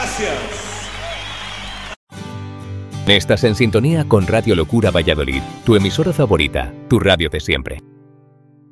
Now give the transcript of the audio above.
Gracias. Estás en sintonía con Radio Locura Valladolid, tu emisora favorita, tu radio de siempre.